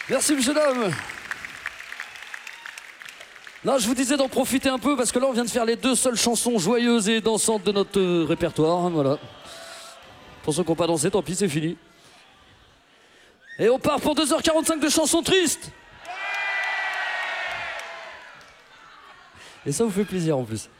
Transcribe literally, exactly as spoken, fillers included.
Merci, monsieur, dame. Non, je vous disais d'en profiter un peu parce que là, on vient de faire les deux seules chansons joyeuses et dansantes de notre euh, répertoire. Voilà. Pour ceux qui n'ont pas dansé, tant pis, c'est fini. Et on part pour deux heures quarante-cinq de chansons tristes. Et ça vous fait plaisir en plus.